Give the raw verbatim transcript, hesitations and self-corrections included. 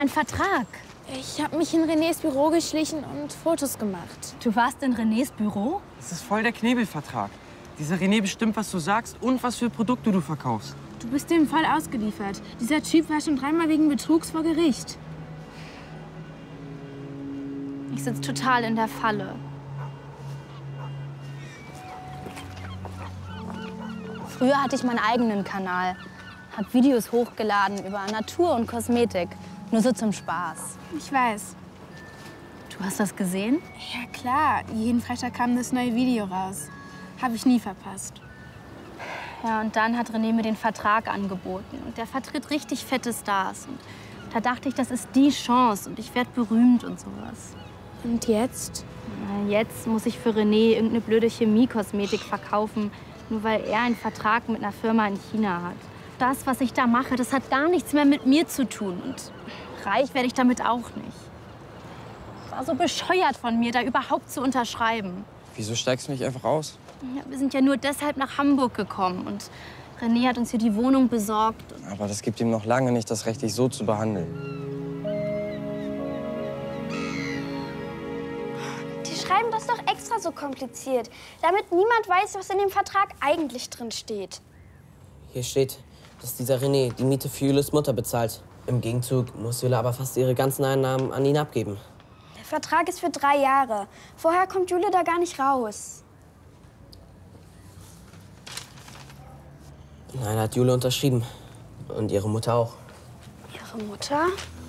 Ein Vertrag. Ich habe mich in Renés Büro geschlichen und Fotos gemacht. Du warst in Renés Büro? Das ist voll der Knebelvertrag. Dieser René bestimmt, was du sagst und was für Produkte du verkaufst. Du bist dem Fall ausgeliefert. Dieser Typ war schon dreimal wegen Betrugs vor Gericht. Ich sitze total in der Falle. Früher hatte ich meinen eigenen Kanal. Hab Videos hochgeladen über Natur und Kosmetik. Nur so zum Spaß. Ich weiß. Du hast das gesehen? Ja klar, jeden Freitag kam das neue Video raus. Habe ich nie verpasst. Ja, und dann hat René mir den Vertrag angeboten. Und der vertritt richtig fette Stars. Und da dachte ich, das ist die Chance und ich werde berühmt und sowas. Und jetzt? Na, jetzt muss ich für René irgendeine blöde Chemiekosmetik verkaufen, nur weil er einen Vertrag mit einer Firma in China hat. Das, was ich da mache, das hat gar nichts mehr mit mir zu tun. Und reich werde ich damit auch nicht. War so bescheuert von mir, da überhaupt zu unterschreiben. Wieso steigst du nicht einfach aus? Ja, wir sind ja nur deshalb nach Hamburg gekommen. Und René hat uns hier die Wohnung besorgt. Aber das gibt ihm noch lange nicht das Recht, dich so zu behandeln. Die schreiben das doch extra so kompliziert, damit niemand weiß, was in dem Vertrag eigentlich drin steht. Hier steht, dass dieser René die Miete für Jules Mutter bezahlt. Im Gegenzug muss Jule aber fast ihre ganzen Einnahmen an ihn abgeben. Der Vertrag ist für drei Jahre. Vorher kommt Jule da gar nicht raus. Nein, hat Jule unterschrieben. Und ihre Mutter auch. Ihre Mutter?